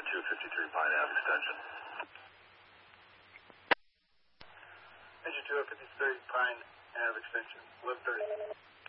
253 Pine Ave extension. Engine 2 at 53 Pine Ave extension, 1130.